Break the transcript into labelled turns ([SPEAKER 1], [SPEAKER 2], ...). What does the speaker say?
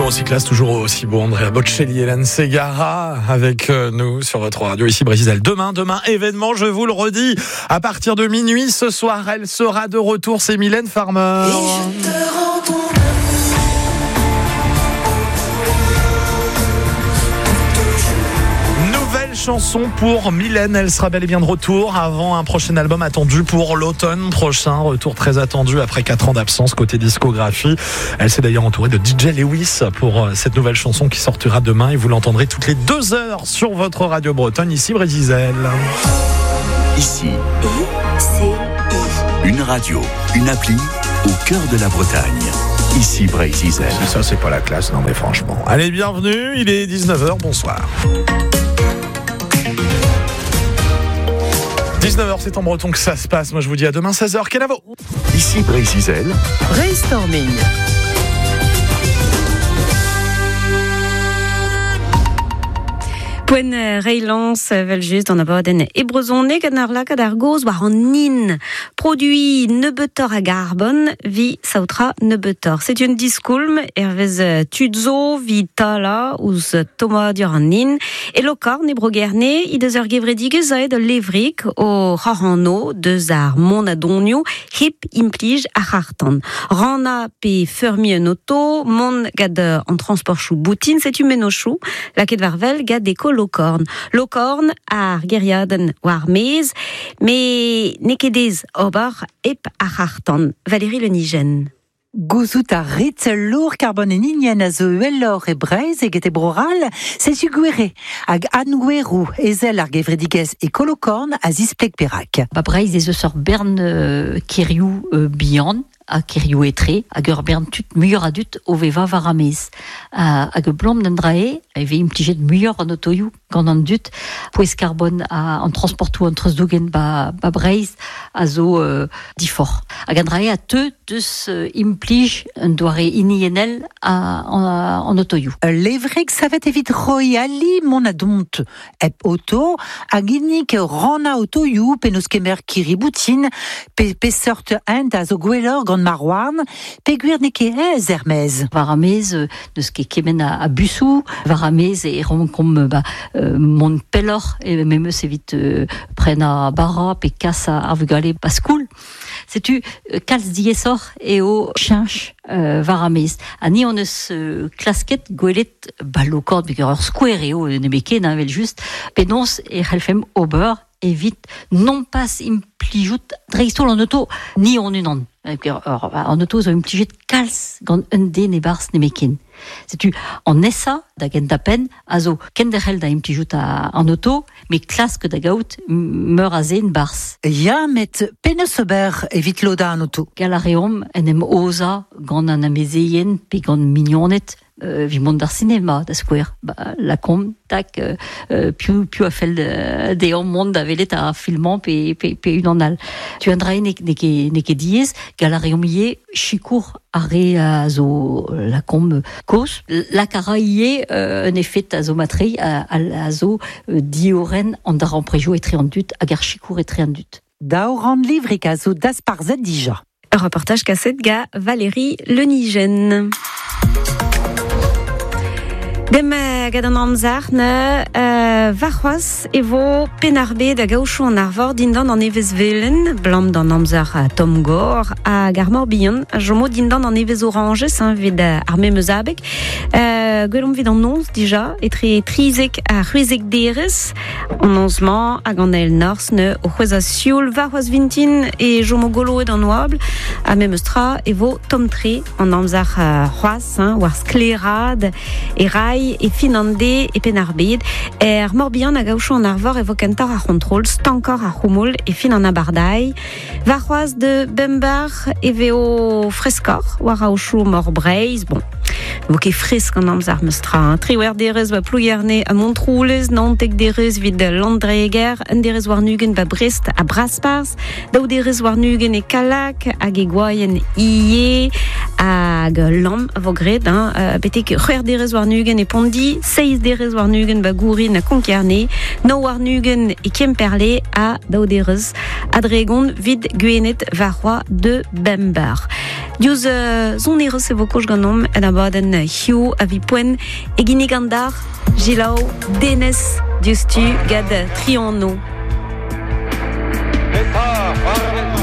[SPEAKER 1] aussi classe, toujours aussi beau. Andrea Bocelli, Hélène Ségara avec nous sur votre radio ici Brésil. Demain, événement, je vous le redis, à partir de minuit ce soir, elle sera de retour, c'est Mylène Farmer.
[SPEAKER 2] Et je te rends ton
[SPEAKER 1] chanson pour Mylène, elle sera bel et bien de retour avant un prochain album attendu pour l'automne prochain, retour très attendu après 4 ans d'absence côté discographie. Elle s'est d'ailleurs entourée de DJ Lewis pour cette nouvelle chanson qui sortira demain et vous l'entendrez toutes les 2 heures sur votre radio bretonne ici Brésil.
[SPEAKER 3] Ici, une radio, une appli au cœur de la Bretagne. Ici Brésil.
[SPEAKER 1] Ça c'est pas la classe, non mais franchement. Allez, bienvenue, il est 19h, bonsoir. 19h, c'est en breton que ça se passe. Moi, je vous dis à demain, 16h. Kenavo.
[SPEAKER 3] Ici Brésil.
[SPEAKER 4] Brainstorming.
[SPEAKER 5] Poen reilans vel just an abaden ebrezonne gant ar lakad ar goz war an nin produit neubetor a garbon vi sautra neubetor. C'est une discoulm ervez tudzo vi tala ouz toma dur an nin e lokar ne brogerne i deus ur gevredige zaed levrik o c'harano deus ar mon adonio hip implij a c'hartan. Rana pe fermi un auto, mon gad an transport chou boutin, c'est humeno chou, laket varvel gad eko Lokorn ar geriaden war mez, me nekedez ober ep a c'hartan. Valérie Lenigen.
[SPEAKER 4] Gozout a rit lour karbon en inien a zo uellor e breiz eget e broral, se su gwere hag anouerou ezel ar gevredigez e kolokorn a zisplek perak.
[SPEAKER 6] Ba breiz ez eus ur bern kiriou bihan, a kiriou etre, hag ur bern tut muior adut o veva var amez. Hag e blom d'an drae, e ve implijet muior an otoioù gant an dut, poez karbon an transportou an treusdougen ba breiz a zo difor. Hag an drae a deus implij un doare inienel an otoioù.
[SPEAKER 4] Levrek savet evit royali mon adont ep auto hag innik rana otoioù penaos kemer kiriboutin pe sort ent a zo gwellor gant marwarn pe gwir neke ez ermez.
[SPEAKER 6] Var amez deus ket kemen a busou, var amez e ronkom mon pellor e memeus evit pren a bara pe kas ar vugale baskoul. Setu kalz diesor eo chinch var amez. Ani on eus klasket gwelet balokord beker ur skouer eo nemeke na vel just penons e c'hellfem ober evit non pas implijout dreistol an auto ni on unan. An auto zo implijet kalz gant un den e bars nemekin. Setu an essa da gent da pen a zo kenderhel da implijout an auto me klask da gaout meur a zen bars.
[SPEAKER 4] Ya met penaos ober evit loda an auto.
[SPEAKER 6] Gal a reom en em oza gant an amezeien pe gant mignonnet vi mont d'ar cinema da skouer. La kom tak più a fel de an mont da velet a filmant pe un an al. Tu andrae neke diez gal a reom ie chikour are a zo la kom kos. La kara ie un effet a zo matrei a zo dioren an dar an prejo etre an dut hag ar chikour etre an dut.
[SPEAKER 4] Daour an livrik a zo das parzet dija.
[SPEAKER 5] Un reportage kasset ga Valérie Lenigen. Dem gad an amzar ne varc'hoaz evo penarbe da gaouchou an arvor dindan an evez velen, blam d'an amzar Tom Gore, a gar morbihan, a jomo dindan an evez oranges, vid ar memeus abek, gwellom vid an nons dija, etre trizek a c'hwezek derez, an nonsman hag an el nors ne o c'hwez a sioul varc'hoaz vintin e jomo goloet an oabl, a memeus tra evo tom tre an amzar c'hoaz, war sklerad e rai e finande e penarbed morbihan a gaouchou an arvor e vo kentor ar kontrol stankor ar c'houmoul e fin an abardai varc'hoaz de bembar e veo freskor war a ouchou mor breiz bon vo ket fresk an amzar meus tra triwer derez ba plougerne a montroulez nantek derez vid landreger un derez war nugen ba Brest a Braspars daou derez war nugen e kalak hag e gwaien ie hag lam vo gred, betek c'hwer derez war nugen e pondi, 6 derez war nugen ba gourin a konkerne, 9 war nugen e kemperle a daou derez adregon vid gwenet varroa de Bember. Diouz zon erez e vo koch ganom en abaden hiu a vi poen e gine gandar Gilao Denes diouz tu gad trianno.